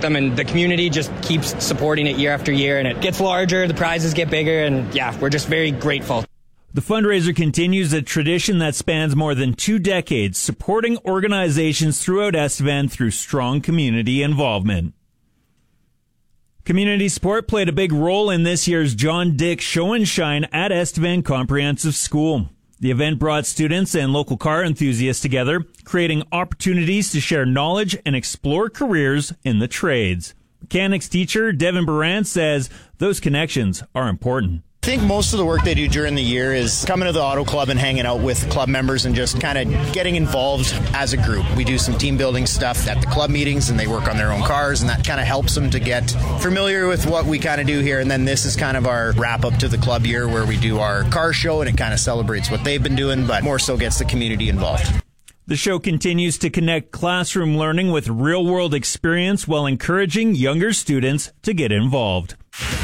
support them, and the community just keeps supporting it year after year, and it gets larger, the prizes get bigger, and yeah, we're just very grateful. The fundraiser continues a tradition that spans more than 2 decades, supporting organizations throughout Estevan through strong community involvement. Community support played a big role in this year's John Dick Show and Shine at Estevan Comprehensive School. The event brought students and local car enthusiasts together, creating opportunities to share knowledge and explore careers in the trades. Mechanics teacher Devin Baran says those connections are important. I think most of the work they do during the year is coming to the auto club and hanging out with club members and just kind of getting involved as a group. We do some team building stuff at the club meetings, and they work on their own cars, and that kind of helps them to get familiar with what we kind of do here. And then this is kind of our wrap up to the club year where we do our car show, and it kind of celebrates what they've been doing, but more so gets the community involved. The show continues to connect classroom learning with real-world experience while encouraging younger students to get involved.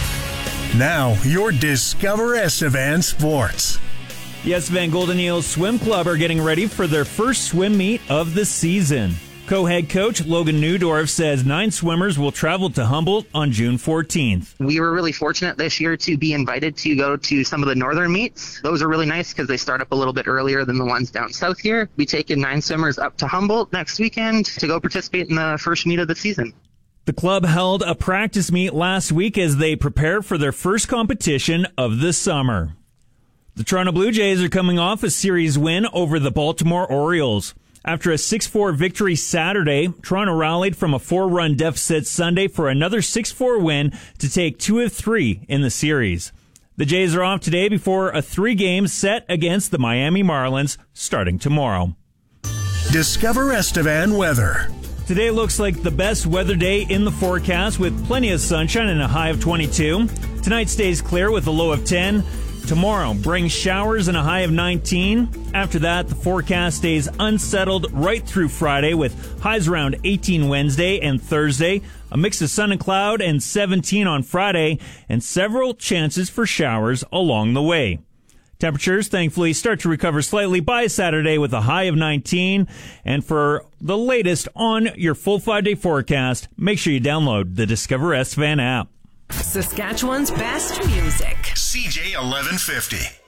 Now, your Discover Estevan Sports. The Estevan Golden Eels Swim Club are getting ready for their first swim meet of the season. Co-head coach Logan Newdorf says 9 swimmers will travel to Humboldt on June 14th. We were really fortunate this year to be invited to go to some of the northern meets. Those are really nice because they start up a little bit earlier than the ones down south here. We taking 9 swimmers up to Humboldt next weekend to go participate in the first meet of the season. The club held a practice meet last week as they prepare for their first competition of the summer. The Toronto Blue Jays are coming off a series win over the Baltimore Orioles. After a 6-4 victory Saturday, Toronto rallied from a 4-run deficit Sunday for another 6-4 win to take 2 of 3 in the series. The Jays are off today before a 3-game set against the Miami Marlins starting tomorrow. Discover Estevan weather. Today looks like the best weather day in the forecast with plenty of sunshine and a high of 22. Tonight stays clear with a low of 10. Tomorrow brings showers and a high of 19. After that, the forecast stays unsettled right through Friday with highs around 18 Wednesday and Thursday, a mix of sun and cloud, and 17 on Friday, and several chances for showers along the way. Temperatures, thankfully, start to recover slightly by Saturday with a high of 19. And for the latest on your full 5-day forecast, make sure you download the Discover Estevan app. Saskatchewan's best music. CJ 1150.